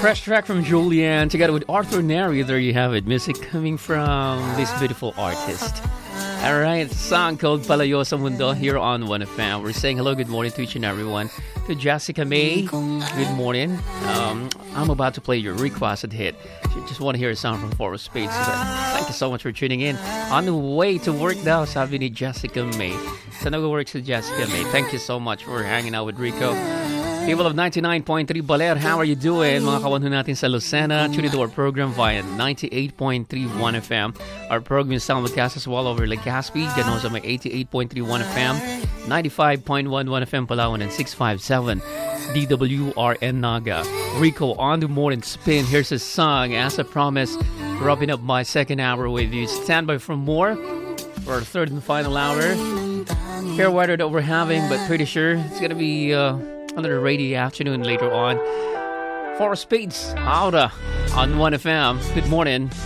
Fresh track from Julian together with Arthur Neri. There you have it. Music coming from this beautiful artist. Alright, song called Palayo sa Mundo here on 1FM. We're saying hello, good morning to each and everyone. To Jessica May, good morning. I'm about to play your requested hit. You just want to hear a song from Four of Spades. Thank you so much for tuning in. On the way to work daw, sabi ni Jessica May. Sa nag-work si Jessica May. Thank you so much for hanging out with Rico. People of 99.3 Baler, how are you doing? Mga kawan natin sa Lucena, tune into our program via 98.3 1FM. Our program is simulcast as well over Legazpi, ganon sa may 88.3 1FM, 95.1 1FM Palawan, and 657 DWRN Naga. Rico on the morning spin. Here's a song, as I promised, wrapping up my second hour with you. Stand by for more for our third and final hour. Fair weather that we're having, but pretty sure it's gonna be another rainy afternoon later on. Four Spades, Aura on 1FM. Good morning.